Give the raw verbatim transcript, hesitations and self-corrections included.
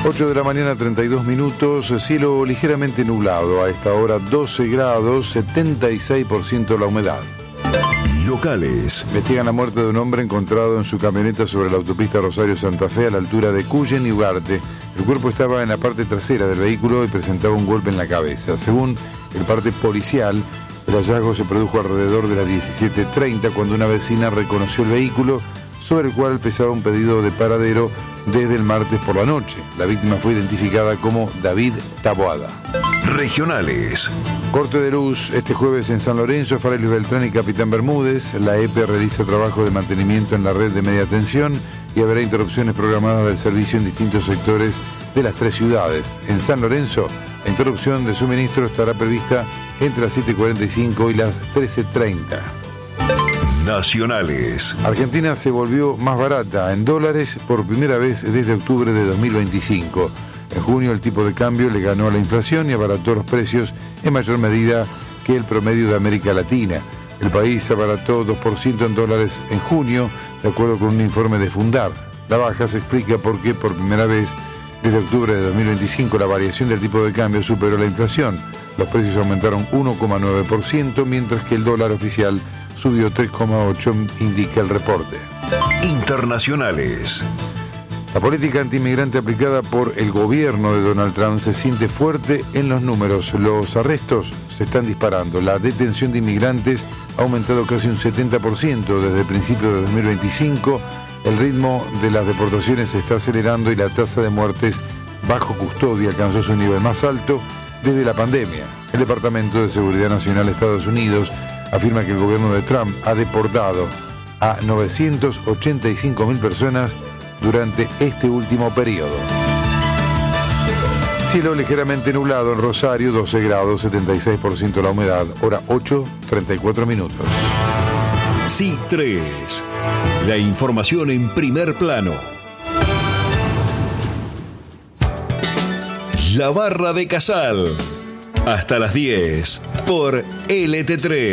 ocho de la mañana, treinta y dos minutos, cielo ligeramente nublado, a esta hora doce grados, setenta y seis por ciento la humedad. Locales. Investigan la muerte de un hombre encontrado en su camioneta sobre la autopista Rosario-Santa Fe a la altura de Cuyen y Ugarte. El cuerpo estaba en la parte trasera del vehículo y presentaba un golpe en la cabeza. Según el parte policial, el hallazgo se produjo alrededor de las diecisiete treinta cuando una vecina reconoció el vehículo sobre el cual pesaba un pedido de paradero desde el martes por la noche. La víctima fue identificada como David Taboada. Regionales. Corte de luz este jueves en San Lorenzo, Farelio Beltrán y Capitán Bermúdez. La E P E realiza trabajo de mantenimiento en la red de media tensión y habrá interrupciones programadas del servicio en distintos sectores de las tres ciudades. En San Lorenzo, la interrupción de suministro estará prevista entre las siete cuarenta y cinco y las trece treinta. Nacionales. Argentina se volvió más barata en dólares por primera vez desde octubre de dos mil veinticinco. En junio el tipo de cambio le ganó a la inflación y abarató los precios en mayor medida que el promedio de América Latina. El país abarató dos por ciento en dólares en junio, de acuerdo con un informe de Fundar. La baja se explica porque por primera vez desde octubre de dos mil veinticinco la variación del tipo de cambio superó la inflación. Los precios aumentaron uno coma nueve por ciento, mientras que el dólar oficial subió tres coma ocho por ciento, indica el reporte. Internacionales. La política antiinmigrante aplicada por el gobierno de Donald Trump se siente fuerte en los números. Los arrestos se están disparando. La detención de inmigrantes ha aumentado casi un setenta por ciento desde el principio de dos mil veinticinco. El ritmo de las deportaciones se está acelerando y la tasa de muertes bajo custodia alcanzó su nivel más alto desde la pandemia. El Departamento de Seguridad Nacional de Estados Unidos afirma que el gobierno de Trump ha deportado a novecientas ochenta y cinco mil personas durante este último periodo. Cielo ligeramente nublado en Rosario, doce grados, setenta y seis por ciento la humedad, hora ocho, treinta y cuatro minutos. C tres. La información en primer plano. La Barra de Casal. Hasta las diez por L T tres.